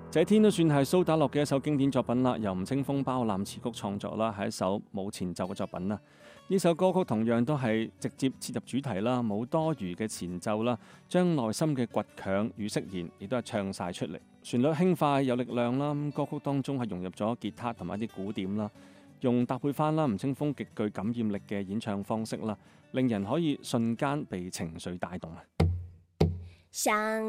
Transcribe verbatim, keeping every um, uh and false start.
這天都算係蘇打綠嘅一首經典作品啦，由吳青峰包攬詞曲創作啦，係一首冇前奏嘅作品啦。呢首歌曲同樣都係直接切入主題啦，冇多餘嘅前奏啦，將內心嘅倔強與釋然亦都係唱晒出嚟。旋律輕快有力量啦，歌曲當中係融入咗吉他同埋一啲鼓點啦，用搭配翻啦吳青峰極具感染力嘅演唱方式啦，令人可以瞬間被情緒帶動啊！ 想